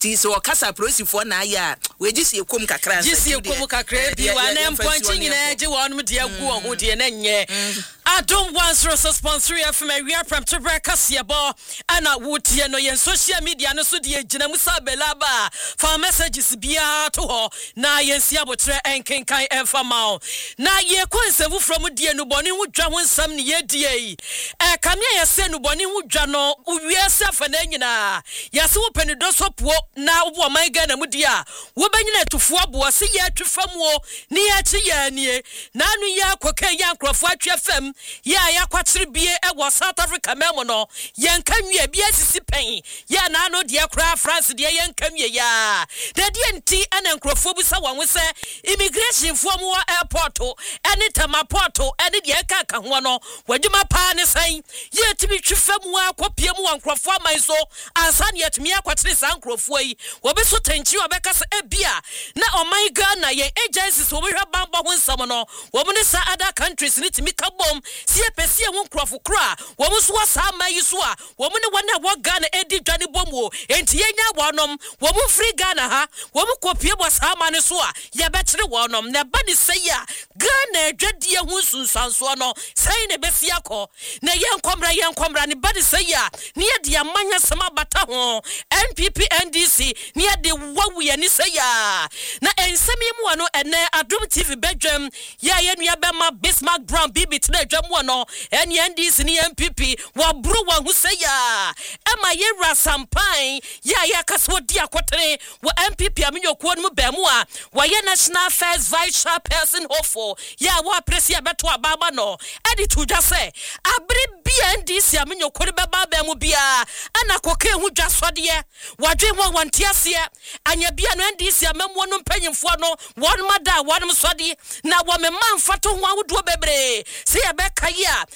ti so kasa prosifo na ya we gisi ekom kakra gisi ekom kakra bi wa na mponchi nyina gi won mu de agu ho de na nye Adom once sponsor FM we are from Tubreka Siabo ana wutie no yen social media no so de gina musa belaba for messages bia to ho na yen sia botre enkenkan enfama na ye konsevu from de no boni hu dwa ho nsam ne ye die kamia ye se no boni hu dwa no wiase fa na nyina yase wo penido sopo na wo man ga na mu dia wo banyina tufo abo se ye atwefam ni ye chi ya nie na anu ya kokan ya nkrofo atwe fam ya kwatsiri bie e South Africa memo no yenka nwie bie sisi pen ya na no de kra France de yenka nwie ya de enti ana nkrofo bu sa wanwo se immigration fo mu airport ene tamaport ene de ka ho no wadwuma pa ne san ye tibi twefam akopie mu nkrofo aman so ansa ne yetumi akwatiri san nkrofo yi wo be so tanchi wo be kasa ebia na oman Ghana ye agencies wo be hwa bamba ho nsam no wo mu ne sa other countries ni timi kabom sie pese won krofo kra wo mu so sa mayi so a wo mu ne wona wo Ghana edi dwane bomu enti yenya wonom wo mu free Ghana ha wo mu kopie bo sa ma ne so a ye be kire wonom na ba ni sei a Ghana adwadie hu sunsanso no sei ne besi akọ na yenkomra ne ba ni sei a ne ye de amanya sama bata ho NPP NDC ne ye de wawu ye ni sei a na ensemi mu ano ene Adom TV bedwam ya ye nua be ma Bismarck Brown bibi tena dwam no NDC ni MPP wa bro wa hu say ya ema ye rasampan ya kaso di akotere wa MPP amenyokuo no ba mu a wa ye national affairs vice chairperson hofo ya wa presi abeto ababa no edi to dwa say abri NDC amenyokuo be ba mu bia ana koke hu dwa sode wadwe ho wantiase anya bia no NDC amemwo no mpanyimfo no won mada won sode na wo me manfato ho awodo bebre se ya be kaya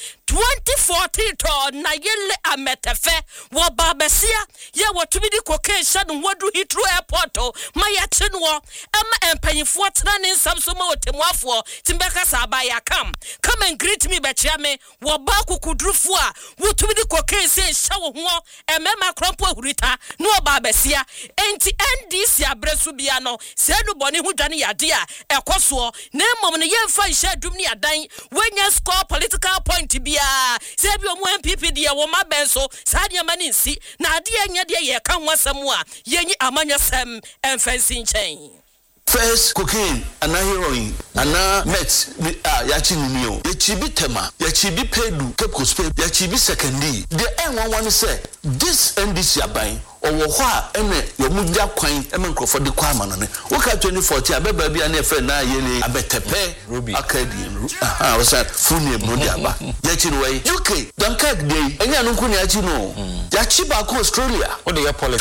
2014 to na yele ametefe wo babesia ye wotumi di koke sha no wodu Heathrow airport ma ya chenwo ama empanyifo tena ne nsam so ma otemuafo timbeka sa ba ya come and greet me bechia me wo ba kukudrufu a wotumi di koke se sha wo ho emema krompo ahurita no babesia enti NDC abresu bia no se no boni hu dwane yade a ekoso na mom ne yemfa nhya dum ne adan wenya score political point bia se bi omo MPP dia wo mabenso sadia mani nsi na ade anya de ye ka ho asem a yenyi amanya sem emfansi nchen first cocaine and heroin and met ya chinimio ya chibi tema ya chibi pedu kepkospe ya chibi sekendi the n11 say this NDC aban owo ho a ene yomugya kwan eme nkrofo de kwa amano ne woka 2014 abeba bia na efe na yele abetepe akadi was that full name no dia ba ya chi no way UK Dunkirk day enya no nkuni achi no ya chi ba ko Australia what the politics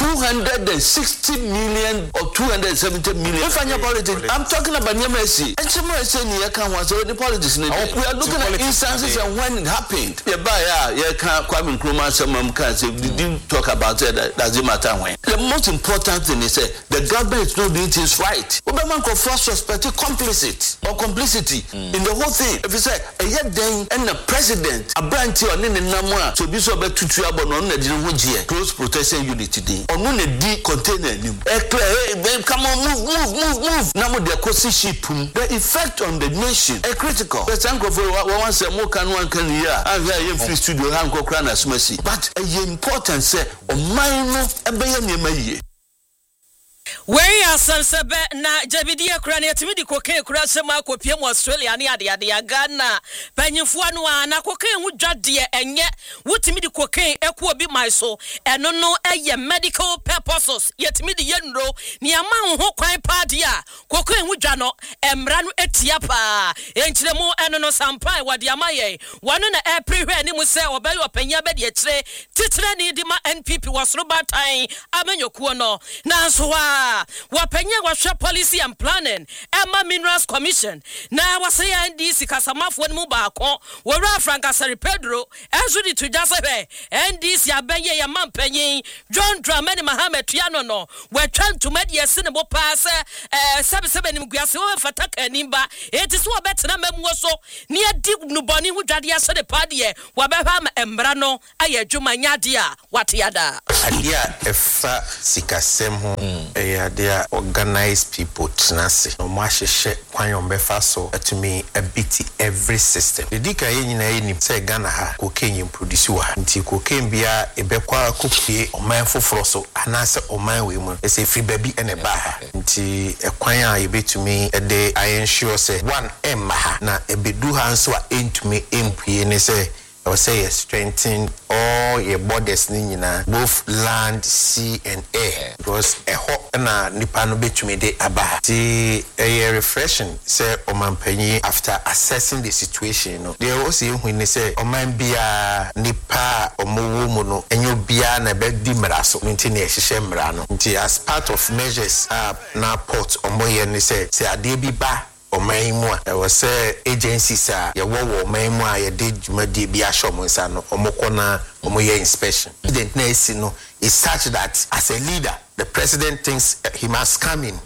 260 million or 270 million if anya politics I'm talking about Nyamesi enchimo ese ni ya kan was the politics we are looking at instances and when it happened ya ba ya kan Kwame Nkrumah samam kan say didn't talk about it that's the most important thing is the government is not doing things right. Obama can first suspect complicity in the whole thing. If you say a year then and the president a branch or in the namwa so be so about to close protection unit today. Or no D container come on move. Now the ship the effect on the nation a critical. Let's go for once a more can one can hear. I hear free studio hanko crana mercy. But a important say or minor where are some sebe na jabidia krani atimi di koke kura sema akopie mu Australia ne ade Ghana panyimfo anu na koke hu dwade enye wutimi di koke eko obi mai so eno no eye medical purposes yetimi di yenro ni ama ho kwan paade a koke hu dwa no emra no etia pa enkyeremu eno no sampai wade amaye wano na prehwe ni mu se obayi opanya be de kire titre ni di ma NPP wasoro batan amenyokuo no na so wapenya washa policy and planning Emma Minerals Commission na wasay NDC kasamafo mu baako wora Franca Sari Pedro ezudi tujasebe NDC abenye ya mampanyin John Dramani Mohammed Tuano no we trying to make yes ne bo pass sebe nim guase wo fata kanimba eti so obetena mamuo so ne adi no boni hu dwade aso de pade wa behwa ma embra no aye adwuma nyade a wate yada adia efa sikasem ho adia organize people tnase no ma hwehwe kwan ombefa so atumi abiti every system didika ye nyina ye nim say Ghana ha cocaine produce wa nti cocaine bia ebekwa kopie oman foforo so anase oman we mu e say free baby ene ba ha nti ekwan a yebetumi ede ensure say one em ha na ebedu ha nso a entumi empue ne say I would say strengthen all your borders nina both land, sea and air because a hot na nipa no betumi de aba ti refreshing say omanpanyi after assessing the situation no they also when they say oman bia nipa omowo mu no enyo bia na be di mraso nti na ehihye mra no nti as part of measures na port omoye ni say ade bi ba Omaimwa, I was agencies are your war, Maimwa, your did Jumadi be a showman, no, Omokona, Omoya inspection. The next, is such that as a leader, the president thinks he must come in.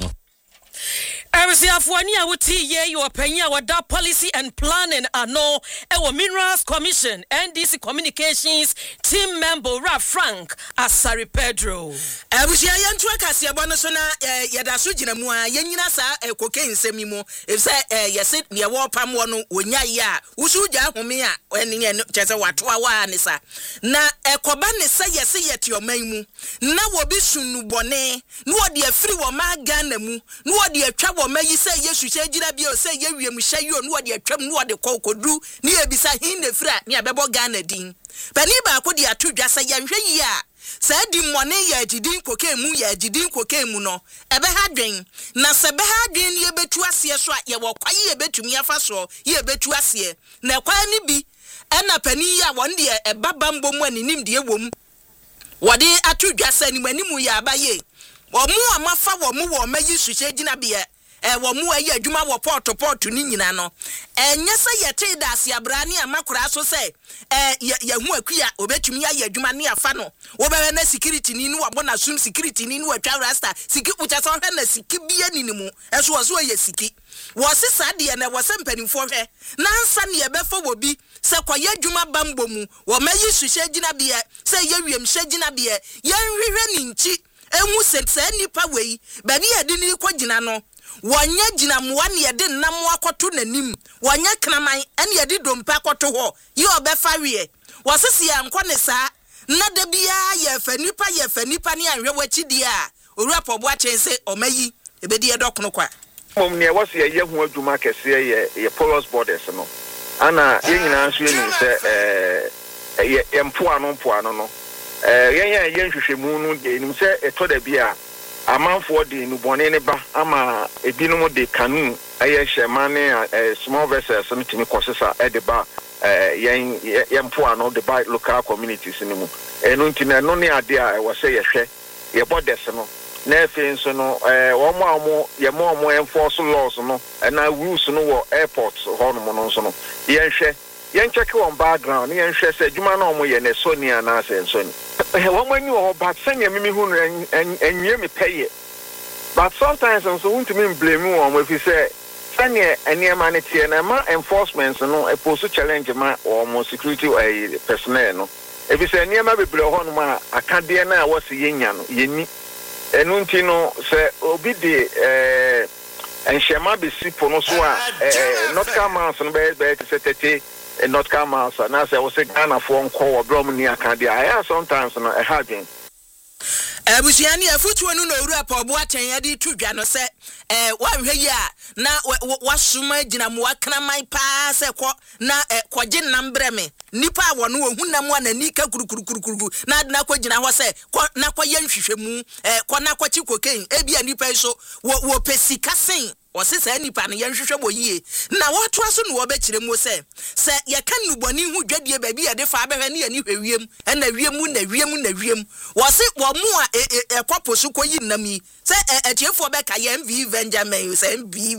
Erisiafuania wuti ye your penya wada policy and planning ano ewo Minerals Commission NDC Communications team member Ra Frank Asari Pedro. Abusia yantu akasi abono so na yeda so gina mu a yenyina sa cocaine nsemi if say yesi ne wo pam wo no onya ye a wusu gya home a ene chese wato awa ne sa na ekoba ne sa yesi yeti oman mu na wo bi sunu bone na wo de afiri wo ma Ghana mu na wo de atwa wo mayi say yesu hye gina bi o say ye wiem hye yo na wo de atwam na wo de kokodu ne ebisa hin na fira ne abebo Ghana din bani ba ko de atodwa say ye hwe yi a say di money ye jidin koke mu ye jidin koke mu no ebe ha dwen na se be ha dwen ye betu ase so a ye wo kwaye ye betumi afa so ye betu ase na kwa ni bi ena pani ya won de ebaba mbom aninim de ewom wode atodwa say ni manimu ya abaye omu amafa wo mu wo mayi suhye gina bia wo mu ayi adwuma wo port ni nyina no enye se yete da ase abra ne amakura so se ye hu akua obetumi ayi adwuma ne afa no wo be na security ni no wabo na sum security ni no atwa rasta siki ucha so hwe na siki bia ni mu eso wo so ye siki wo se sade na wo se mpanimfo hwe na nsa ne ye befa wo bi se kwaye adwuma bambo mu wo mayi suhye gina bia se ye wiem hye gina bia ye nhwehwe ni nchi enwu se nipa wei ba ni ade ni kwa gina no wanya gina muwa ne yede nam akoto nanim wanya kraman ene yede dompa akoto ho ye obefa wie wosese ya nkɔ ne saa na da bia ye fa nipa ne anhwe wachidi a owura pobo achense omayi ebedi edokono kwa mom ne wose ye hu adwuma kese ye porous borders no ana ye nyina so ye se ye mpo ano no ye nhwehwemu no de nim se eto da bia amanfo de no bone ne ba ama ebinom de kanu aye hyemane small vessels no timi kosesa e de ba ye mpo ano de ba local communities ni mu eno ntime no ne ade a wo se ye hwe ye borders no na efe nso no wo mo enforce laws no na rules no wo airports ho no nso no ye hwe yen check on background yen hwe se adwuma na omo ye ne sonia na se nsoni wo manyi wo but senya mimi hu enye me peye but sometimes so won't me blame you on if you say senya eniema ne tie na ma enforcement no e post challenge ma o security personnel no if you say eniema bebre ho no ma akade na wo se yenya no yeni enu nti no se obi de enshema be sipo no so a not come out no be se tete not come out na say we say Ghana for nko wo brom ni akade I sometimes no e hardin abusuani afutuo no owura pobo aten yade tudwa no se wanhwe yi a na wasuma gina mu akraman pa se ko na koje nambre me nipa a wono ohunam ana nika kurukuru na ko gina ho se na ko yanhwehwemu ko na ko chi kokain ebia nipa so wo pesika sen o se sa nipa no yanhwehwe boyie na woto aso no wo be kire mu se ye kan nuboni hu dwadie ba bi ye de fa abehwe ne ani hwewiem na wiem wo se wo mu a ekoposo koyi nami se etiefo be ka ye MV Benjamin se MV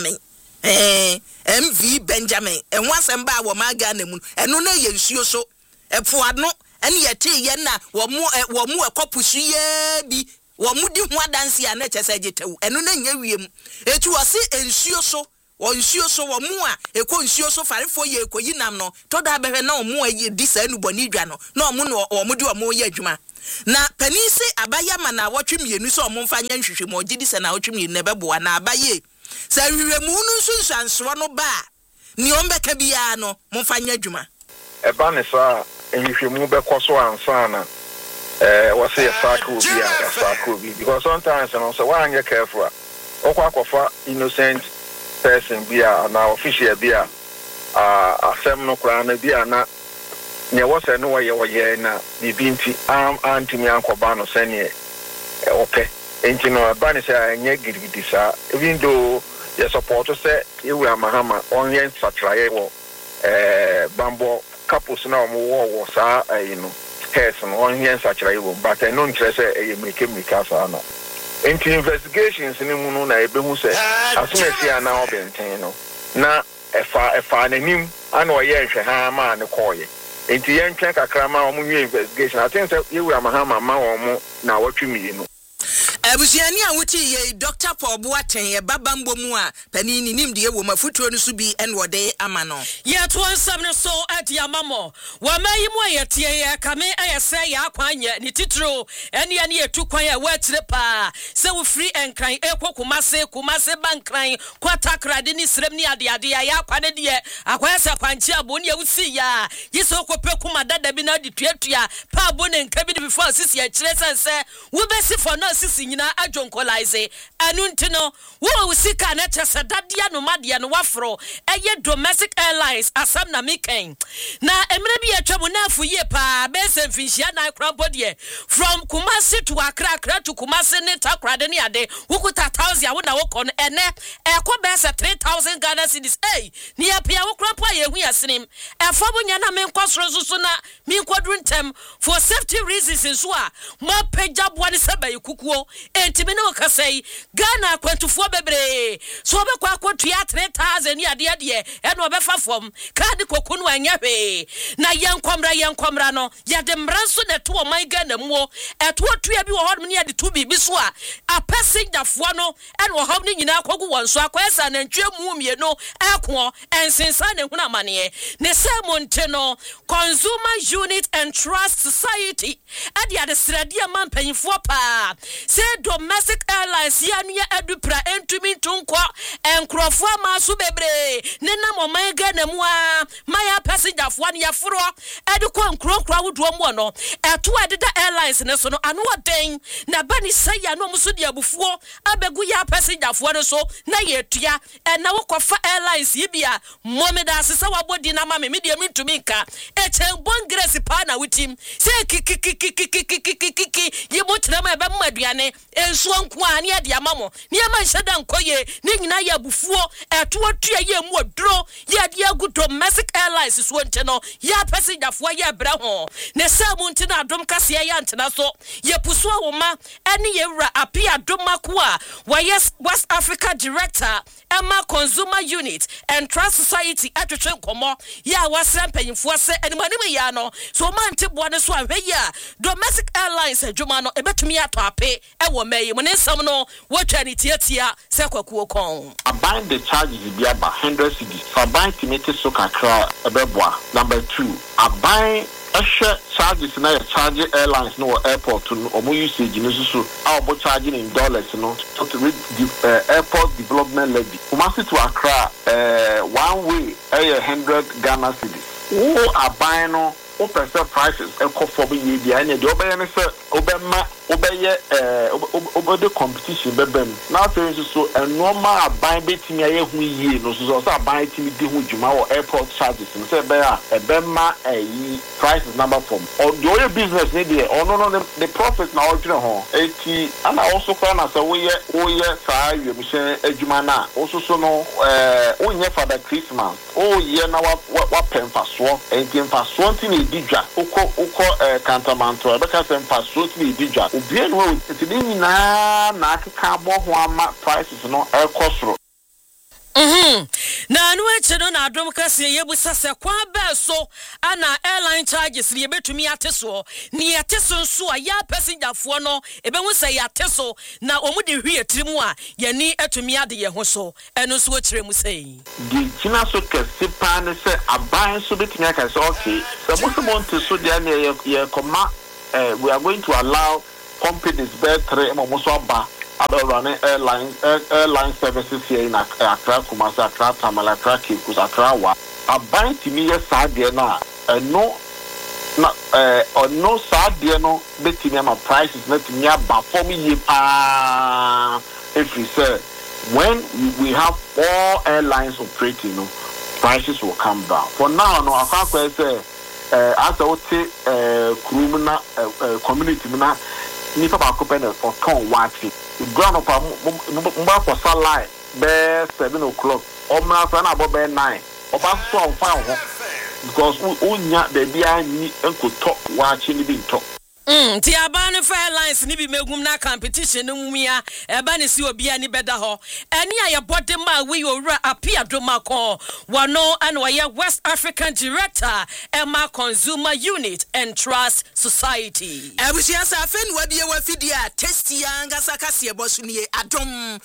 Benjamin enwasem ba wo ma Ghana mu eno na ye nsuo so efoano ene ye te ye na wo mu ekoposo ye bi wo mudi ho adanse a na kyese gitew eno na nya wiem etu wo se ensuo so wo nsuo so wo mu a ekọ nsuo so farefo ye ekoyi nam no to da behwe na omu ayi di sa enu boni dwa no na omu no omu di omu ye adwuma na panise abaya ma na wotwe mienu so omu mfa nya nhwehwe mo gidi se na wotwe mienu na beboa na abaye sa hwehwe mu nu nsunsanso no ba ni ombeka bia no mo mfa nya adwuma eba ne sa nhwehwe mu be koso ansa na what say a cycle be because sometimes you know so why you careful okwa innocent person be na official be asem no kra na be na ne was no way na bibinti antimi ankoba no sene okay enti no ba ne say anya gidigidi sa even though you support say you Mahama on yen satraye wo bambo couples na wo sa you know person on here such like but I don't trust a make casa. Into investigations in the moon, I be who say, as soon as you are now been, na a far name, I know a year, man, the coy. Into young check a crama or investigation. I think that you are Mahama, Mao, now what you mean. Abusiani awuti ye Dr. Paul Boateng ye babambo mu a panini nimde ye wo mafutuo no so bi enwode amano ye to nsam no so ade amamo wa mayi mu ye tie ye kame ayese ya kwanye ni titro ene ye ne etu kwan ya watire pa se wo free enkran kumase bankran kwata krade ni srem ni ade ya kwane de akwase kwanchi abo ne wusi ya yiso kope kuma dada bi na de tuatua pa abo ne nka bi before sisi ya kire sense wo besi for no sisi nyina ajonkolize anu ntino wo usika na chese dadia no madia no wafro eye domestic airlines asam na miken na emre bi atwam na afu ye pa bese mfinhia na krampo de from Kumasi to Accra to Kumasi ne takrade ne ade wukuta 1000 wo na wo kon ene ekọ bese 3000 Ghana cedis ni apia wo krampo ye hu yasenim efo bonya na menkosoro susu na menkwadru ntem for safety reasons nso a ma pagya bo ne seba yikukuo entimi no kasai Ghana kwantufo bebre so obekwa akotua 3000 ni ade ene obefa fom card kokunu anya hwe na yenkwamra no yade mranso ne to oman Ghana muo eto otua bi wo hodum ne yade to bibi so a passenger fo no ene wo hodum nyina akogu wonso akwesa na ntwe mu mieno eko ensensa ne huna amane ne semonte no Consumer Unit and Trust Society ade ade sradia man panyifo pa say domestic airlines ya nuya edupra entumi tunko enkrofo ma so bebre ne na moman Ghana mu a maya passenger fo ne yaforo edukọ nkronkro wodo mu no eto adeda airlines ne so no anu oden na bani say ya no muso de abufuo abegu ya passenger fo ne so na yetua na wokofa airlines yibia momeda sesa wabodi na mame me de mentumi nka echen bongresi pa na wutim say kiki yebotra ma ebe mmaduane enso nko ani ade amamo ne ma hyeda nkoye ne nyina ya bufuo eto otua ye mu odro ye de agu domestic airlines so nte no ya passenger fo ye bra ho ne samu nte na adom kase ya ntena so ye puso awoma ene ye wura apia domako a West Africa Director Emma Consumer Unit and Trust Society atwetwe nkomo ya wasra mpanyimfo se animanime ya no so man te bo ne so ahwe ya domestic airlines adwuma no ebetumi ato ape ewo mayi mo ne nsam no wotwa ni tiatia se kwakuo kon aban the charges bi aba 100 cedis for aban timete so kakra ebeboa. Number 2 aban charges na your charge airlines no airport no omo usage no so our charging in dollars no to read the airport development levy Kumasi to Accra one way 100 Ghana cedis who are buying no percent prices echo for be dia na de obeye ne se obema obeye obode competition bebem na say so normal aban betimi aye hu yie no so aban timi di hu djuma or airport charges no say be a ebema prices number from or the business ne dey or no the profit na odwene ho eti and also kwa na say we saa yemhye adwuma na also so no onye for the Christmas ye na wa pemfa so enti mfa so ntini Dija, uko Cantamanto, Rebecca Sempa, Sutli Dija, Ubian, it's in na Kabo Huama prices, no air cost. Na no eche na adom kase yebusa se kwa be so ana airline charges ne yebetumi ateso ne yateso nso a ya passenger fo no ebehu se yateso na omude hwie trimu a yani etumi ade ye ho so eno so kire mu sei di kina so kese pa ne se aban so betumi aka se okay so mo to so dia ne ye koma we are going to allow companies better mo so aba running airline services here in Accra, Kumasi, Accra, Tamale, Accra, Kikus, Accra, Wa. A bank to me, yes, Sadia na, no Sadia no, betting my prices, let me about for me. If we say, when we have all airlines operating, prices will come down. For now, no, I can't say, as I would say, community, nipa ba ko pe na for ton watching the ground up mba for sunlight be 7 o'clock omra fa na bo be 9 oba so on fa ho because unya the bia ni enkoto watching bi nto ti abane for airlines ni bi megum na competition no mumia eba ne si obia ni beda ho eni aye body ma we owura apia doma ko wano and why West African Director Emma Consumer Unit and Trust Society ebusia sa afen wabie wafidia testi anga sakase bosu ni adom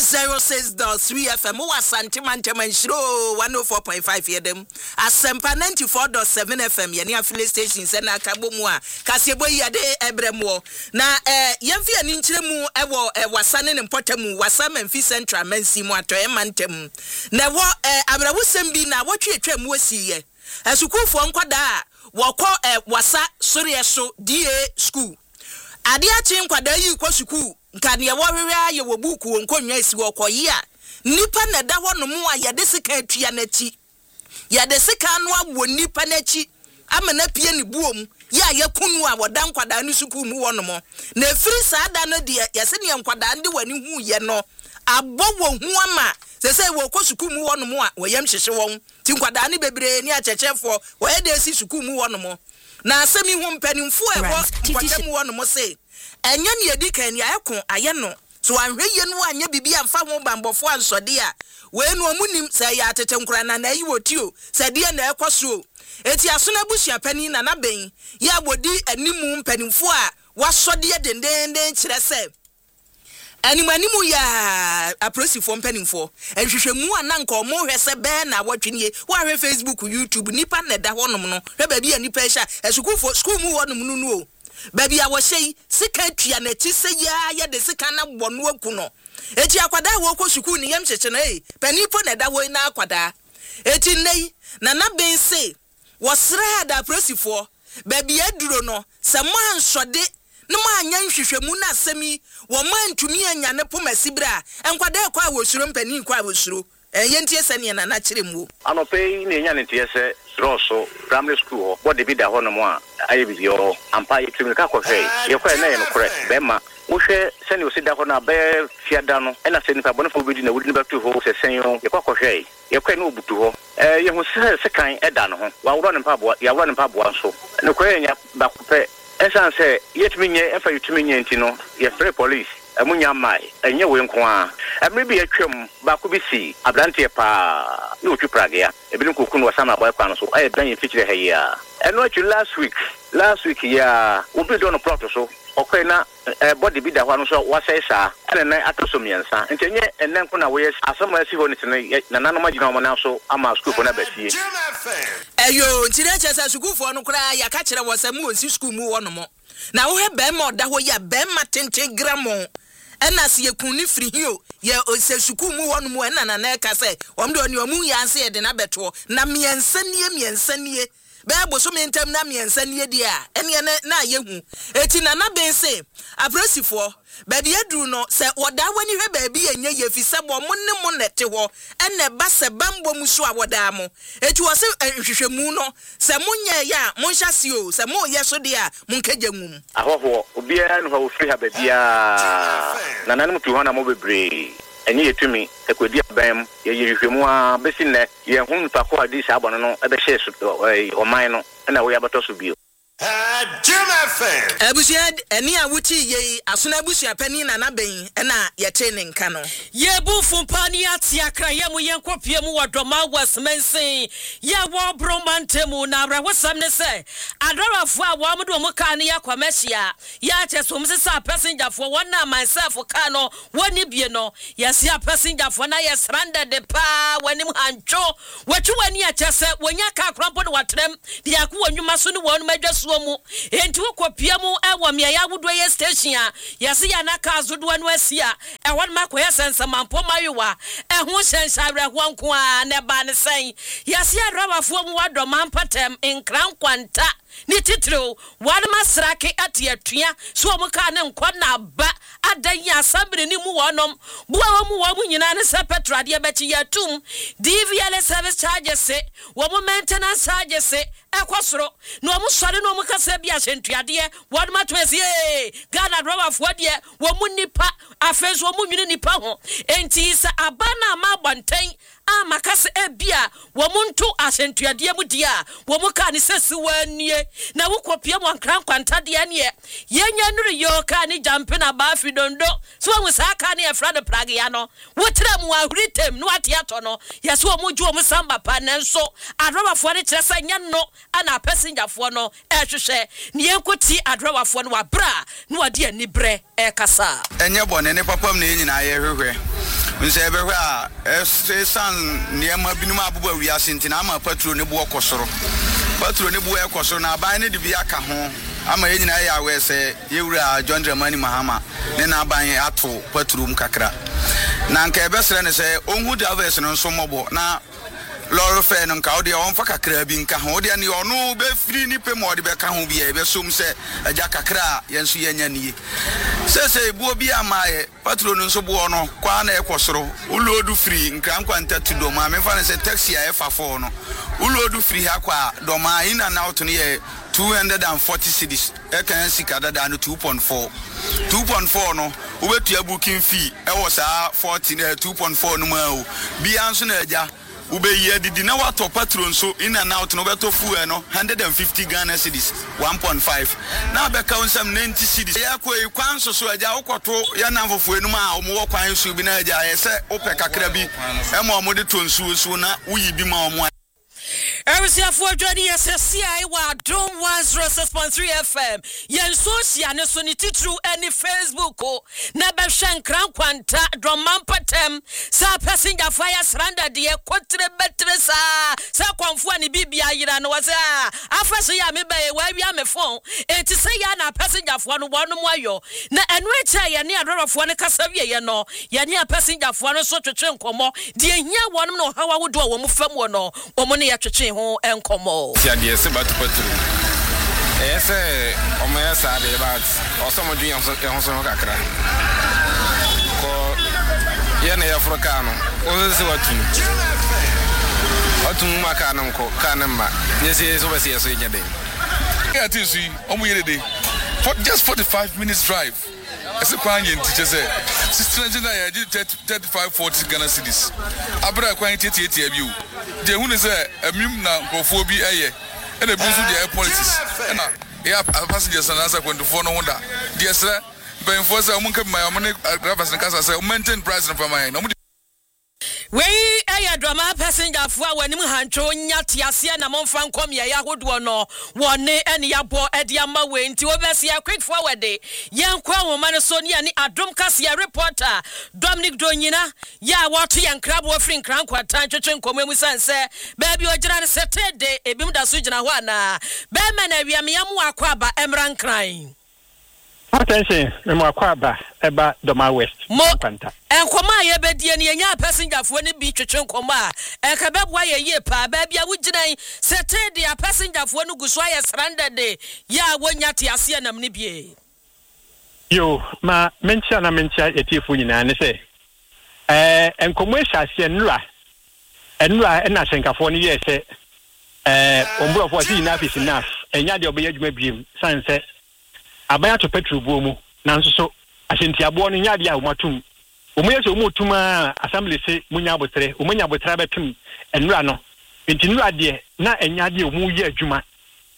106.3 FM wasante mantemanshiro 104.5 yedem asempa 94.7 FM yani affiliate stations na akabomu a kasebo de ebremo na yemfi ani nkyeremu ewo wasane ne mpotamu wasama mfi central mansi mu ato emantem na wo abrawusem bi na wotwetwam wasiye asukufo nkwada wokọ wasa soriye so DA school ade achi nkwada yi kọ school nka ne wohwehwe aye wo buku wonkonwa esi wokoyi a nipa na da honom a yede sika atua nachi yede sika no awo nipa nachi amana pie ni buom ya yakunu a wodan kwada ni suku mu wonomo na efiri saada no de yase ne nkwada ndi wani hu ye no abbo wo hu ama sese wo ko suku mu wonomo a woyam hyehye won ti nkwada ni bebre ni achechefo wo ye de si suku mu wonomo na asemi hu mpanimfu e wo nkwada mu wonomo se enya ne edika ni ayeko aye no so anhwe ye no anya bibi amfa ho bambofo ansode a we no omunim se ya atete nkura na yi wotio se de na ekoso eti asona busia pani na naben ya bodi animu mpanimfo a wasode dendenden kire se animu ya aprosifo mpanimfo enhwehwemu ananka omo hwese be na wotwenie wa hwe Facebook YouTube nipa na da honom no hwe ba bia nipa hya esukufo school mu honom no no baby a wo hye sika tua na ti se ya de sika na bono aku no eti akwada wo ko suku ni yam hyehye na panipo na da wo na akwada eti nei na na ben se wo sra da prosifo baby aduro no se mo ansode ne mo anya nhwehwemu na asemi wo mantumi anya ne pomasibra enkwada kwa wo suro mpani kwa wo suro yentie se ne na kyeremu anope ne nya ne tie se roso primary school body bi da hono mo a aye bi yo ampa yetimi ka ko hwe ye kwa na ye no kore be ma wo hwe se ne osida ho na be fiada no e na se nipa bonefo bi di na wudi ba tu ho se sen yo ye kwa ko hwe ye kwa na obutu ho ye ho se kan e da no ho wa woro ne mpaboa ya woro ne mpaboa so ne kwa nya ba ko pe esan se yetimi nye efa yetimi nye ntino ye free police amunya mai enye we nko a amrebi atwam ba ko bi si ablante pa no twi pragea ebi nko kunu wasama boy kwa no so aye dan fichire ha ya eno atwi last week ya obi do no plot so okay na body bi da hwa no so wasai sa na atoso miensa ntenye enen ko na we asama si ho ni tene na nanom agina mo na so ama school ko na basie eyo ntire chesa school fo no kura ya ka kire wasamu onsi school mu wono na wo he be ma oda ho ya be ma tenten gramo ena se yekuni free hio ye ose suku mu wonu mu ena na ka se omde oni omu ya nse ye de na beto na miensa nie be aboso mentem na miensa nie dia ene na yehu eti na na ben se abrosifo be de aduru no se woda wani hwe ba bi enye ye fi se bo mo ne mo nete ho ene ba se bambo mu so awoda mo eti wo se hwehwemu no se munye ya mo nhase o se mo ye so dia mo nkaja ngum ahoho obi anu ha wo free ha ba dia na nanom tu ho na mo bebre enye yetumi ekwedi abam ye hwehwemu a besin ne ye hu npa ko adi sa abono no ebe hye so o man no na wo ya bato so bio Jim FM. Abusia eni awuchi ye asuna abusia pani na naben na ye training nka no. Ye bu fumpani ati akra ye mu yenkopie mu wadoma wasmensin. Ye wo bromantemu na bra wasam ne se. Adorafo a wo amdo mu ka ne yakwamehia. Ya chesom se sa passenger fo won na myself ka no woni bie no. Ye se a passenger fo na ye stranded de pa woni mu hancho. Wetu wani a chese wonya ka krampo de watrem. De yakwo nwuma so ne wonu madwaso mu. Enti wokopie mu ewo me ya wudo ye station a. Ye se ya na ka zodo anu asia. E won makoye sensamampo mayewa. E ho hyenhyawre ho nko a ne ba ne sen. Ye se adorafo mu wadoma mpatem nkran kwanta. Ni titro wan masrake ati atua so mu ka ne nkwa na ba adan ya sabre ni mu wonom bua mu nyina ne se petrade be ti yatum DVL service charges wo mu maintenance charges ekosoro no mu sore no mu kasa bia hyentuade wan matwesi Ghana driver fo de wo mu nipa afenso wo mu nwini nipa ho enti sa abana ma bantan amakase ebia wo muntu ahyentuade mu dia wo mu ka ne sesi wanie na wokopia mo nkran kwanta de ne yenya nuru yo ka ne jampe na ba fidondo so wo saka ne efra de plage ya no wotra mu ahuritem no ate ato no yeso wo mu ju wo samba pa nenso adrobafo ne kire sa nya no ana passenger fo no ehwehwe ne yenkoti adrobafo no wabra no wade ani bre kasa enye bone ne papam ne nyina ye hwehwe nse ebehwe a esan niema binuma abuba wiase ntina ama patrol ne bo okosoro patrol ne bo ekosoro na aban ne de bia ka ho ama ye nyina ya we se yewura John Dramani Mahama ne na aban ato patrol mu kakra na nka ebesere ne se onhu davers no nso mobo na loro fe no nka odi on fa kakra bi nka ho odi ani ono be free ni pe mo odi be ka ho bi e be som se aja kakra yenso yenya ni se bu obi amaye patrol no nso bo no kwa na ekosoro ulodu free nka nkwanta to do ma me fa ne se taxi a F4 no ulodu free ha kwa do ma ina na auto ne 240 cedis e kan sika dada no 2.4 no ubetua booking fee e wo sa 40 2.4 no ma o bi anso na aja ube ye didi na wato patron so in and out no beto fuel no 150 Ghana cedis 1.5 na be ka unsam 90 cedis ya ko e kwan so aja ukoto ya na mfofo enu ma omo kwan so bi na aja ye se ope kakra bi e ma omo de tonsu so na uyi bi ma omo Erisia for joining SSCI wa Dom 106.3 FM. Yen social ne so ni titru any Facebook o na be hwenkran kwanta Dom Mampatem sa passenger fire surrender de kotre betre sa kwamfo ani bibia yira no wase afase ya me be wa wi am phone enti se ya na passenger fo no wonu mo ayo na enu echa ye ne adorofo ne kasa wie ye no ye ne passenger fo no so twetwe nkomo de hia wonu no hawa wodo wo mu fam wo no wo mo ne twetwe ho enkomo ya de se batu patru ese o me sa de bat o so mo dun yan so kakra ko ye na ya frokano o se watu makana nko kana ma yesi so be se so nya de ya tisi o mu yere de for just 45 minutes drive ese kwanye ntiche se 16 na ya 35-40 Ghana cedis abra kwanye tieti abiu de hu ne se amim na nkofo bi eye ena bi so de politics ena ya passengers na asa kwandifo no honda de sra ben for se o mun ka ma o mun drivers na kasa se maintain price na fama na we aya drama passenger fo a wanim hancho nya tiase na monfa nkom ye yahodo no wone ene yabo ede ama we nti obese ya quick forward yenkwa homa ne so ne ani adom kase ya reporter Dominic Donyina ya wato yankrabo afri nkran kwata twetwe nkom emu sanse baabi ogira ne Saturday ebim da so gina ho ana be ma na wiam yamu akwa ba emran kran attention me akwa ba eba Doma West kwanta enkoma ye bedie ne nya passenger fo ne bi twetwe nkoma enka beboa ye ye pa ba bia wuginan Saturday a passenger fo no guso aye stranded ya wonya tiase nam ne bie yo ma mentia etifo nyina ne se enkomo ehase enura na senkafo ne ye se ombrofo si na afisi na enya de obeya dwuma biem sanse abaya to petrol bomu nanso so asenti abo no nya de a umatum umuyese umutuma assembly se munya abotre umunya abotra betum enura no ntinura de na enya de umuye adwuma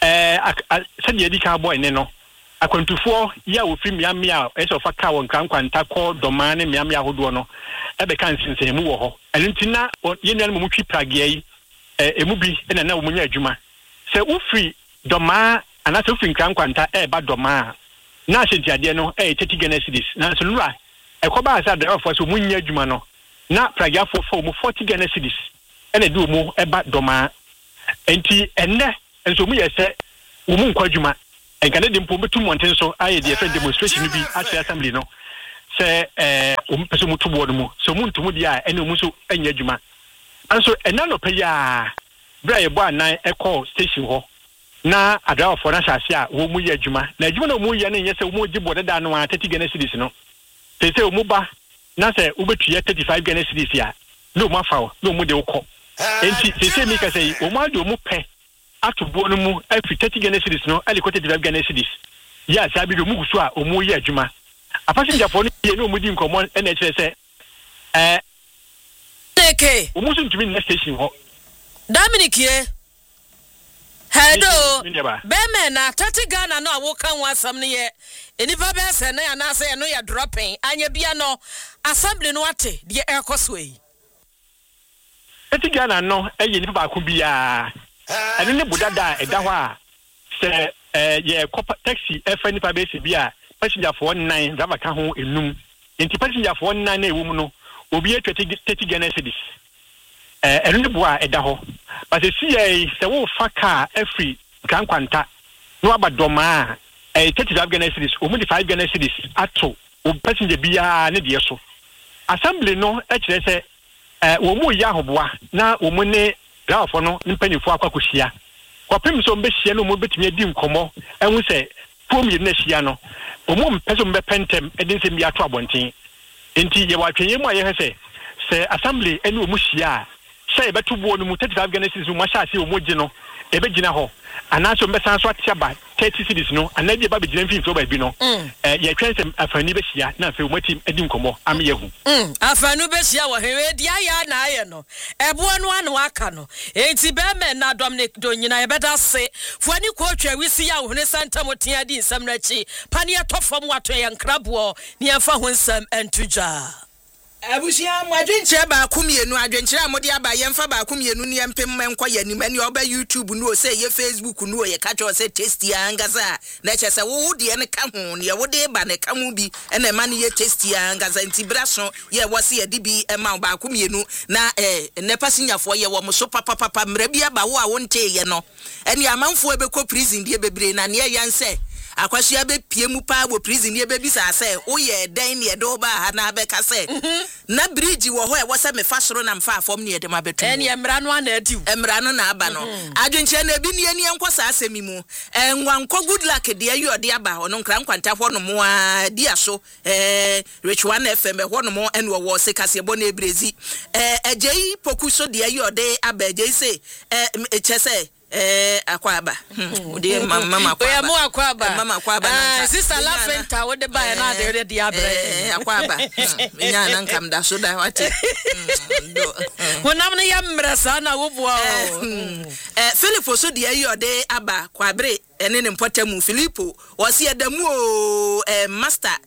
said the Edika boy, no. I come to 4 year with Miami, as of a cow and Cranquanta called Domane, Miami, Hodono, at the Kansas, and Muho, and Intina, or Union Muki Pragay, a movie, and an Almunia Juma. So, Ufri, Doma, and that's offering Cranquanta, but Doma. Nasa Jadiano, 30 Genesis, Nansanura. A coba has had the offer to Munia Jumano. Not Praga for 40 Genesis, and a do more about Doma. And so we say, Umun Quajuma. And Canadian Pumbu Mountain, so I the demonstration will be at the assembly. No, say, Pesumutu Bodumu, so Moon to Mudia, and Umusu and Yajuma. And so, and none of Paya, Bray Boy, Echo Station Hall. Na Ada for Nasia, Wumu Yajuma, Najuma Muyan, yes, a Muji than 30 Genesis. No, they say Umuba, Nasa Ubetia 35 Genesis here. No Mafao, no Mudeoko. And they say, make us say, Umadu Mupe. To Bonumu, every 30 Genesis, no, I quoted the Genesis. Yes, I be the Musua or Muya Juma. A passenger for no Mudim common NHS. Okay, Umusun to be next station. Dominic, hello, Bemen, 30 Ghana, no, I will come once some year. And if I say, and I say, I know you're dropping, and you be a no assembly no what, the air cosway. 30 Ghana, no, and you never could be a. And in the Buddha, a dawa, say, taxi, FN Pabesi Bia, passenger for 19, Zavakaho in Noom, into passenger for 19 woman will be a 30 Genesis. And in the bois, a daho. But the CA, the whole faka, every Ganquanta, no about Doma, a 30 Genesis, only 5 Genesis, Ato, or passenger Bia, Nedioso. Assembly no, HSA, Umu Yahoboa, now Umune. For no, penny for Aquacusia. Quapim so Bessiano Mobit me dim como, and we say, poor me Nessiano, or mum person be pentem, and then send me a trouble. Indeed, you are paying my say assembly and Musia. Say, but to warn mu 35 Genesis, Mashasi or Mujino, a Beginaho, and also Messan Swat 30 cities no, and let the baby Jenfin so by Bino. Ye transem a Fanibesia, not for what him Edim Como, I'm Yahu. A Fanubesia were here, Dia Nayano, a one wakano, ain't Bemen, now Dominic Donin, I better say, for any quarter we see our Santa Motia di some rechi, Pania top from water and crab war, near Fahunsam and Tuja. Abusia mwadwenche ba kumienu adwenche amode aba yemfa ba kumienu ne yempem menkwa yanim ani oba YouTube no say ye Facebook no ye ka cho say tasty angaza na chese wo de ne ka ho ne wo de ba ne ka mu bi ene ma ne ye tasty angaza ntibraso ye wo se ye di bi ma ba kumienu na ne pasinyafo ye wo mo so papa mra bi aba wo a wo nte ye no ene amanfo ebekọ prison die bebre na ne yanse akwasua be pie mu pa wo prison ye be bisa say wo ye den ne do ba ha na be ka say na bridge wo ho e wo se me fa soro na mfa afom ne de ma betu en ye mra no na adi emra no na aba no adwenche na bi ne ani enkosa asemi mu enwanko good luck de ayo de aba ono nkra nkwanta ho no mo a di aso rich one fm ho no mo en wo se kase bo na ebrezi ejei poku so de ayo de aba ejei say chese akwaba odi mama akwaba mama akwaba sister Lafenta wo de buy na de dey abre akwaba nya na nkam da so da wate wonam na yamra sa na wo boa Philip so de ayo de aba kwabre ene ne mpotemu Philipo wo se adamu o master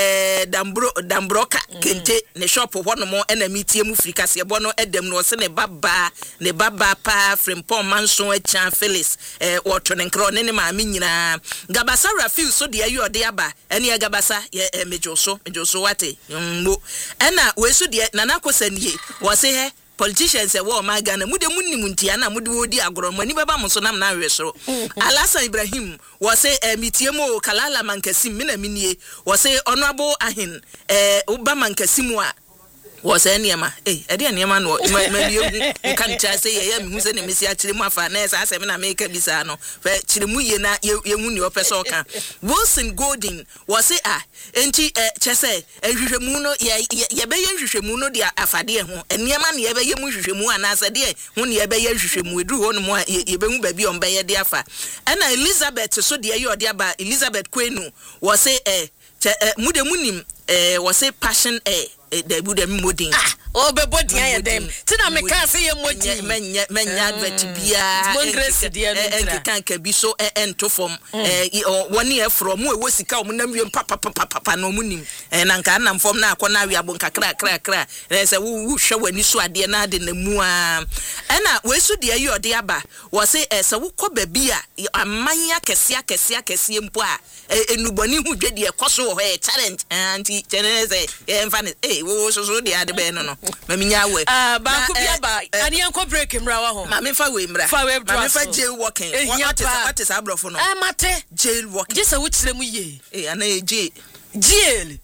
dambroka kente ne shop ho no mo ena mitie mu frika se bo no edem no se ne baba pa frempon manso acha Felix woto ne nkro ne maami nyina gabasa Rafiu so de ayo de aba ene gabasa ye mejoso wate mo ena we so de nana kosanie wo se he politicians e wo ma Ghana mude munnim ntia na mude wodi agoro mani baba mo so nam na hwesoro Alasan Ibrahim wo se mitie mo Kalala Mankasim me na minie wo se honorable ahin uba Mankasim a wo se niema ede niema no ma kan cha se ye me hu se ne mesi a kire mu afa na esa asem na me ka bisa no fa kire mu ye na ye hu ne opeso ka Wilson Golden wo se enti chese hwehwemu no ye be ye hwehwemu no dia afade ho niema ne ye be ye mu hwehwemu anasa de ho ne ye be ye hwehwemu eduru ho no mo ye be hu ba bi on be ye de afa na Elizabeth so de ye ode aba Elizabeth Kwenu wo se mude munim wo se passion the Buddha modin o be body ya dem tina me ka say ye modi menya advert bia mongresi dia no kan ka bi so ento form woni e from mo e wo sika o nam wiem papa no munim na nka nam form na akọ na wi abon kakra say wo hwe wani so ade na ade na mu a na we su de ayi ode aba wo say say wo kọ ba bi a amanya kese mpo a enuboni hu dwede e koso ho e challenge anti cheneze enfane wo so de ade be no maminya we ba ko bia ba ani enko break mra wa ho ma me fa we mra ma me fa jail walking what is abrofo no mate jail walking just a which lemu ye ana jail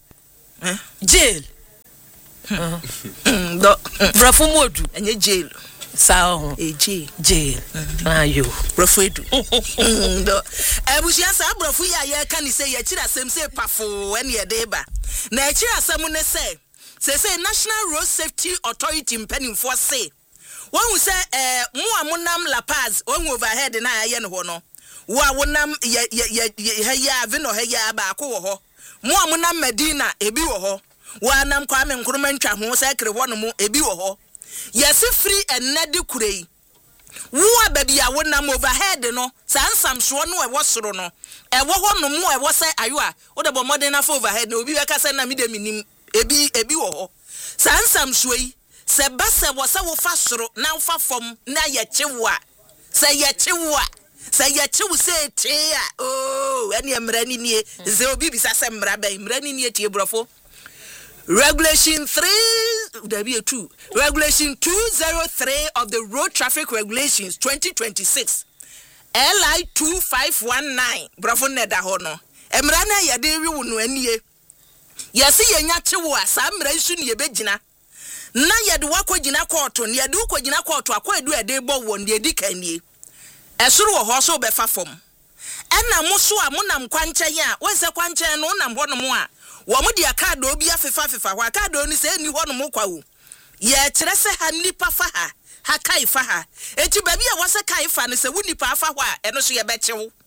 do brafo modu enye jail sao jail ayo brafo edu do ebusia sa brafo ya ye kan say ye kira sem say pafo ene ye de ba na kira sem ne say National Road Safety Authority mpanimfo say won say mu amonam La Paz won overhead na aye ne ho no wo awonam ye ave no ya ba ko wo ho mu amonam Medina ebi wo ho wo anam Kwame Nkrumah ntwa ho say kire ho no mu ebi wo ho yes free enade kurei wo ababi awonam overhead no sansam so no e wo soro no e wo ho no mu e wo say ayo a wo de bo modern afo overhead no obi we ka say na me de minim ebi wo ho sansam suyi se ba se wo se wo fa soro na wo fa fom na ye chewo a se ye chewo se te a eni emra ni nie ze obi bi sa se mra ba emra ni nie tie brofo regulation 203 of the road traffic regulations 2026 LI 2519 brofo ne da ho no emra na ye de wi wo no anie yesi yenya chewo a sa mra isu ne yebegina na yede wakogina koto ne yede ukogina koto akoedu ede bo wo ne edika nie esuru wo ho so be fa fom ena muso a munam kwanchen a wonse kwanchen no nam ho no mo a wo mo dia card obi afefa ho card oni se ni ho no mo kwa wo ye kire se ha nipa fa ha kai fa ha eti ba bi a wo se kai fa ne se wo nipa fa ho a eno so ye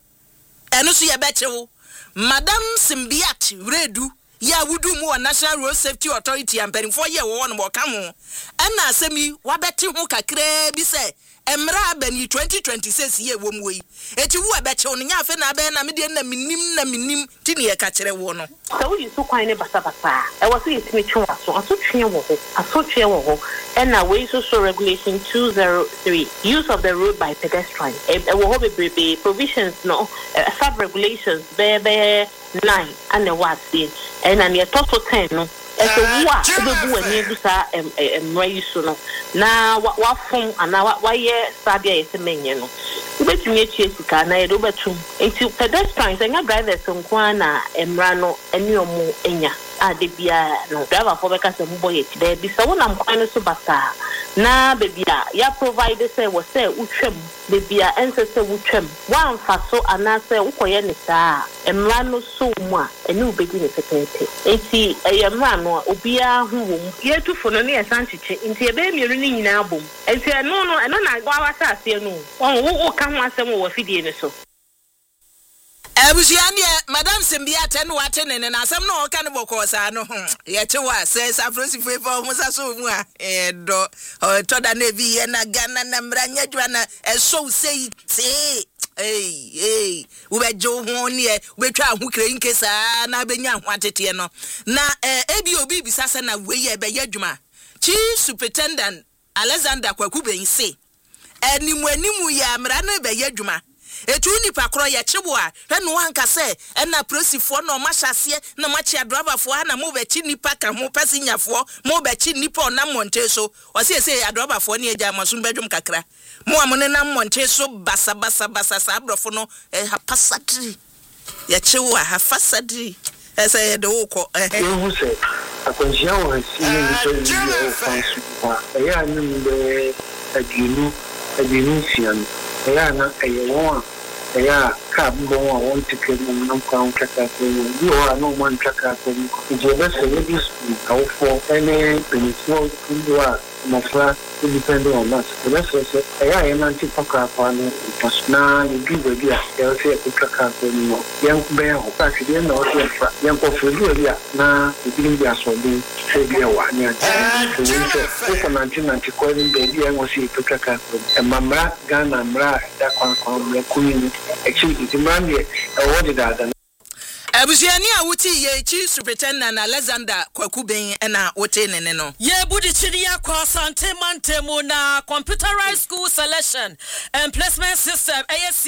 be chewo Madam Simbiat Redu ya wudu mu National Road Safety Authority amperimfo ye wo no mo ka ho na asemi wabeti ho kakra bi se emra abani 2026 ye wo mu yi eti wo abeche no nya afa na abe na me de na minim ti ne ye ka kire wo no so we so kwan ne basa e wo so yetimi twa so twe wo ho na we so regulation 203 use of the road by pedestrians e wo ho be provisions no sub regulations be 9 and what say and an total 10 no so wa obebu ani gusa emrai so no na wa fom ana wa ye sadia yesemenye no ubetumi echi sika na ye do betum enti pedestrians enya drivers nkwa na emra no ani omu enya ade bia no driver for beka se mbo ye ti be so na mkwan no so bata na bebia ya provide say wo say utwem bebia ense say utwem wa mfa so ana say ukoye ne saa emra no so mu a eni ubedi ne petete enti emra no obia hu wo ye tufo no ne esanchiche enti ebe miru ni nyina abom enti eno na gwa wasa ase no wo ka ho asem wo fidie ne so ebusiane Madam Simbiat no wate ne na asem no o ka ne boko sa no ye chewa se Safrosi fefa mo sa so mu a do to da na bi ye na Ghana na mranya dwana eso sei we be jo ho ne we twa ho kre nke sa na benya ho atete no na ebi obi bisa se na we ye be yadwuma Chief Superintendent Alexander Kwaku Bense animu ya mra na be yadwuma etu nipa kro ye chewo a hwe no anka se na prosifo no ma hyase na ma chia driverfo ha na mo be chi nipa ka ho passenger mo be chi nipa na monte so o se driverfo ne eja maso bedwum kakra mo amone na monte so basa sa brofo no ha pasatri ye chewo ha fasadri ese ye de woko you say akonjia wo si ni so ni o fansu ya ni be aginu fian ya na ayewa ya ka bo wa won tike mo nam kwa on kaka ko ni o no man kaka ko ni je be se ni dis ka fo ene penitio ndwa mafra depending on that. So that's also a anti pakapano na you do the dia say pakapano no young bear or pass the no young na the dia so be say dia wa nya so for 1990 calling baby and was see pakapano and mamra Ghana mra da kwan queen actually the man here awarded that Abusiani a wuti ye chi superintendent na Alexander Kwakuben na wote nene no. Ye budi chidi ya kwa Asante Mantemu na computerized school selection and placement system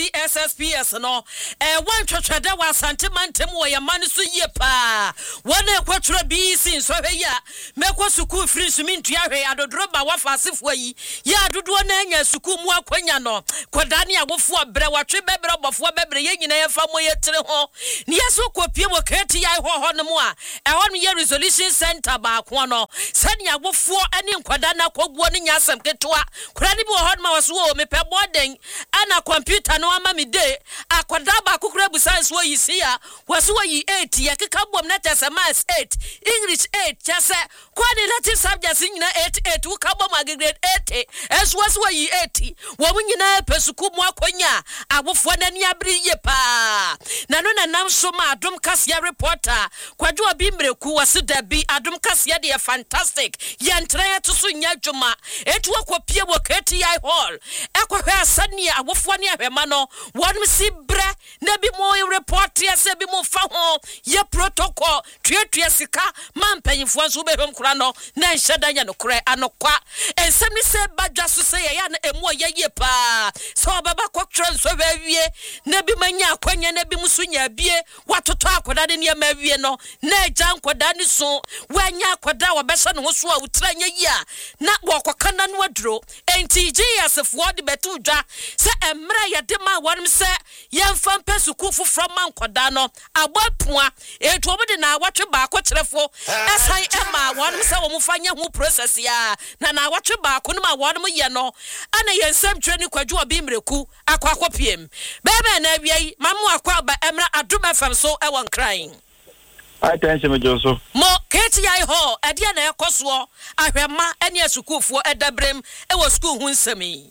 ASCSSPS no. One chachada wa Asante Mantemu wa ya manisu ye pa. Wane kwa chura BC so he ya mekwa suku free sumintu ya he adodroba wa fasifwa yi. Ya adudu wane suku mwa kwenya no. Kwa dani ya wufua bre watri bebre obafua bebre ye nyina ye famo ye tire ho. Ni yesu kopie wo kati ya ho no mu a ehon ye resolution center ba ko no sania wofo ane nkwada na koguo ne nyasem ketwa kura ni bi ho ma waso o mepe boden ana computer no ama mi de akwada ba kokura bu science wo yisi a waso wo yi 8 ya keka bom na tese maths 8 English 8 chase kwani Latin subjects nyina 8 wo ka bom grade 8 es waso wo yi 8 wo nyina pesuku mu akonya awofo na ni abri ye pa na no na nam so ma Adum Kasia reporter kwadu abimreku wase dabi Adum Kasia de fantastic yantre to so nya dwuma etu akopie wo KTI hall ekwohwe asane awofo ne ahwema no wonum si bre na bi mo report ya se bi mo fa ho ye protocol tuatua sika mampanyifo nso behwem kura no na nheda nya no kure anokwa ensem ni se badwa so se ya na emu ye pa so baba kwotro nso bawie na bi manya akwanya na bi muso nya bie toto akoda de ne mawie no na agya nkoda ni so wanya akoda wo besa no so a utranya yi a na wo kokana no aduro enti GSFo de betu dwa se emra ye de ma wonim se yemfa mpesuku foforo ma nkoda no abapua etu obo de na awatwe ba ko kyerefo esan ema wonim se wo mfanya ho process ya na awatwe ba ko no ma wonim ye no ana yensam twani kwadwo obi mreku akwakopiem bebe na awie mamu akwa ba emra Adum FM so ewan crying. I thank you, Joseph. Mo KTI ho edia na ekoso ahwema ene asukufo edabrem ewo school hu nsemi.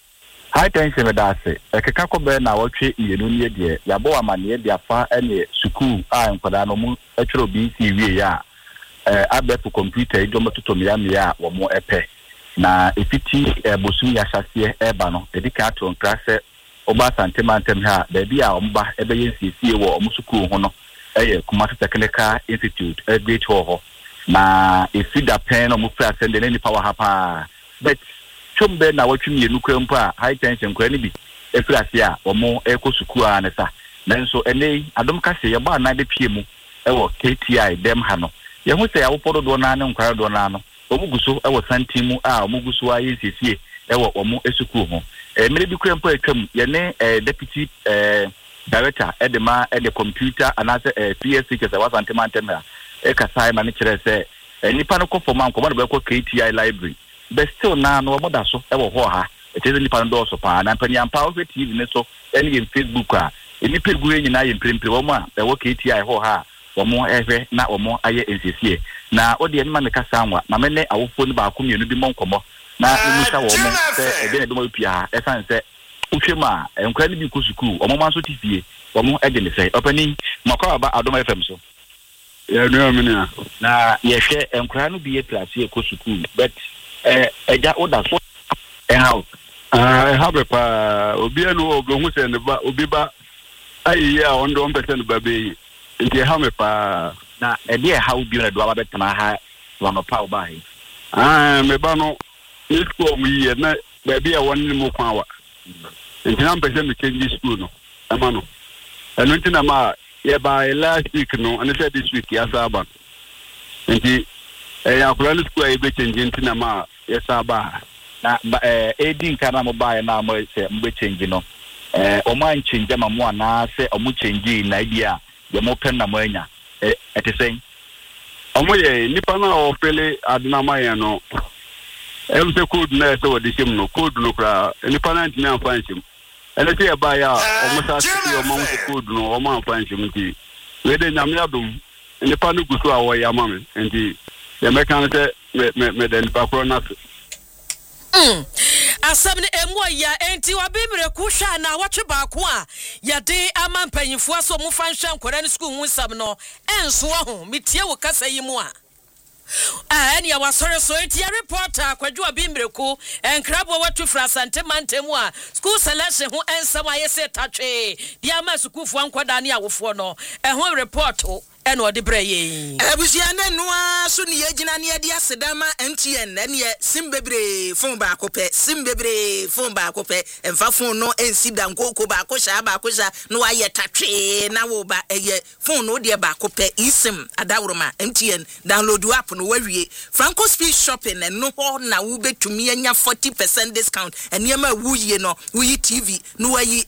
I thank you, Medase. Ekeka ko be na wotwe yenu ne de yabo amane de afa ene school a nkoda no mu atwero BC wie ya abeto computer idomo totomia mia wo mo epe na efiti bosu ya hyase eba no edika to nkrase oba Asante Mantem ha baby a omba ebe yensisie wo omusuku ho no Kumasi Technical Institute great ho na efida pen no mufra send any power hapa but chombe na watwumi enu kwempa high tension kwani bi efrase a omo ekosuku a nesa nanso ene Adum Kase ye ba na de pie mu ewo KTI dem ha no ye hu se ya wopodo do na ne nkwara do na no omuguso ewo santimu a omuguso a yensisie ewo omo esuku ho mere bi kwempa etwam ye ne deputy director edema the computer and as PSC ke was Asante Mantem ekasai ma ne kire se nipa no ko forma nko mo be ko KTI library but still na no mo da so e wo ho ha e teze nipa no do so pa na pani ampa o TV ne so eni in Facebook a eni pegu nyina ye mprempre wo mo a e wo KTI ho ha wo mo ehwe na wo mo aye NCC na o de eni ma ne kasa anwa ma me ne awofo ni ba ko mienu bi mo nkomo na musa wo mo se e de ne do mo pia e san se Ushema enkwani bi ko school omoma so tifie omo ege ne sei opani makwa ba Adum FM so ya no amina na ye hwe enkwani no bi e place ko school but eja oda so house have pa obi anu ogohu se ne ba obi ba ayi ya ondo mpese ne ba be nti ha me pa na e de ha obi na do aba betana ha wano pa oba hi me ba no ni school mu yi na ba bi a wonni mu kwan wa ntina mpese me change school no ama no enu ntina ma ye ba last week no and say this week ya saba nti ya kula school e be change ntina ma ya saba na edin kana mo ba na mo se mbe change no o man change ma mo na se o mo change na idea ye mo pen na mo anya etesen o mo ye nipa na o pele aduna ma ye no se code na se wodi shim no code no kra nipa na ntimi amfanshim ele te ba ya o mo sa se o mo code no o mo amfanshim nti we de nyame adum nipa no guso a wo ya ma me nti ye meka no se me den pa kro na Asabne emwa ya enti wabimre kusha na watwe baako a yade ama mpanyimfo aso mu fansha nkwara ne school hu sam no enso ho metie wo kasa yi mu a ani ya wasore so enti ya reporter kwadwo wabimre ku enkrabo watu frasante mantemu a school selection hu ensam ayese tatwe dia ma school fu ankwada ne awofo no ho report eno odi breye abusia na noa so ne yagina ne ade asedama MTN na ne simbebre phone ba akopɛ simbebre phone ba akopɛ emfa phone no ensi dankoko ba akosha ba akosha no aye tatwe na wo ba eye phone no de ba akopɛ isim adawroma MTN download app no wawie Franco Speed Shopping no ho na wo betumi anya 40% discount eniema wuye no wuyi TV no wayi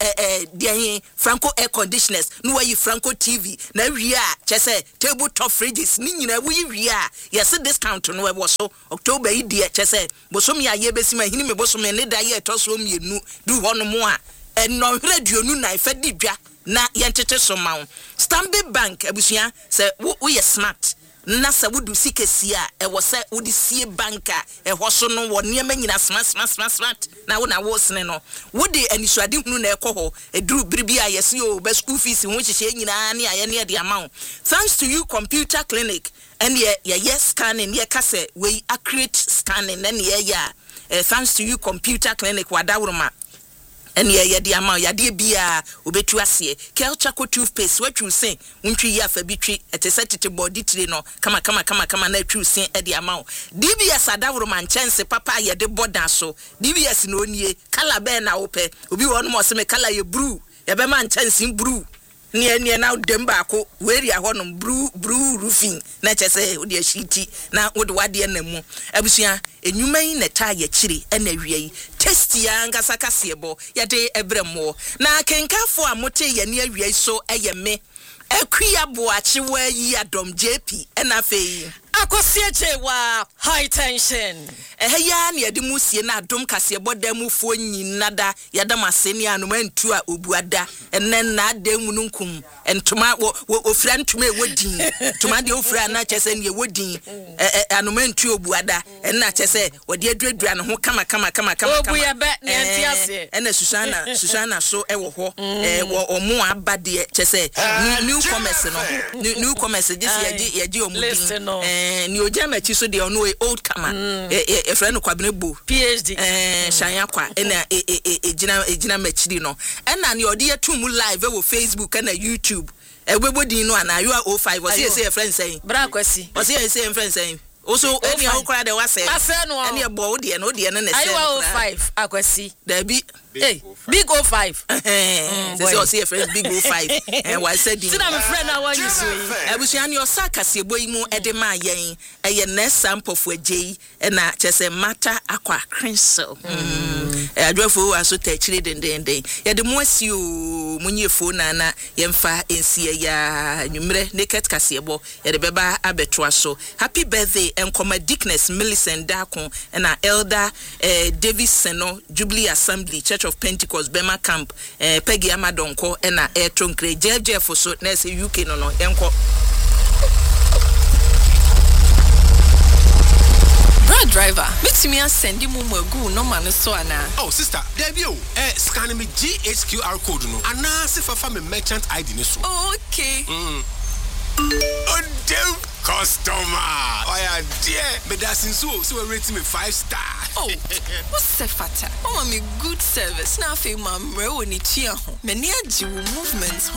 de Franco air conditioners no wayi Franco TV na wie a tabletop fridges ni nyina wuyi wia yes discount no we so October yi de chese bosom ya ye besima hini me bosom ne da ye toso mienu du hono mo a eno hreduonu na ifadi dwa na yentete so ma Stanbic Bank abusua se wo ye smart na sa wudu sikesia wo se wudi sie banka hoso no wo niam nyina smart na wo na wo sene no wudi anisuade hunu na ekoho eduru biribi a yesi o ba school fees ho hihye nyina ne aye ne de amount thanks to you computer clinic and yes scanning ye kase we accurate scanning and ya thanks to you computer clinic wadawroma and ye de amount ya de bia obetu ase Kelchaco toothpaste what you say untwi ya fa bitwi etesete body tire no kama na twi sen e de amount DBS adawroma nchense papa ye de border so DBS no nie kala be na ope obi won mo se me kala ye blue ye be man nchense blue nie na demba ko weri a honom blue roofing na chese odi ashiti na wode wade na mu abusua enwuma yi na ta ya kire na wiei test ya ngasa kasebo ya de ebremo na kenkafo a mote ya ne awiei so eye me akua boachi wa yi adom JP na fei akosieche wa high tension ya ne yade musie na adom kasebo damufo nyinada yada maseni anu mantu a obuada enen na ademu nunkum entuma ofra ntuma ewodin tuma de ofra na chese ne ewodin anu mantu obuada enna chese wode adwadua ne ho kama obuya be ne antiase ena Susana so ewo ho wo omo abade chese new commerce no new commerce this yaji omudin ni ojama chi so de ono old kama e friend kwabene bo PhD shanya kwa ena ejina machiri no ena ni odi yatum live wo Facebook na YouTube ebebodin no ana you are 05 was say friend saying bra kwasi was say friend saying also any how crowd they was say any about de no de na say you are 05 akwasi there be big 05 say say friend big 05 and why said see na my friend na one you so abusua ni osaka sebo yi mu edema yen eye na sample for agei na chese mata akwa crystal adwafo aso tachire dendenden ye de mo asio munyefo na yemfa ensie ya nwumre naked kasebo ye de beba abetoa so happy birthday enkoma Dickness Millicent Dakon na elder Davis Seno Jubilee Assembly Church of Pentecost Bema Camp Peggy Amadonko na Tronkre Jeff so na se UK no enko Brad driver makes me send you mugu no man so ana oh sister debut scan me GHQR code no ana se fafa me merchant ID ni so okay oh damn customer oh yeah dear but that's so we rate me 5 star oh what's the fata oh me good service na fe ma mre woni tua ho me ne agi movements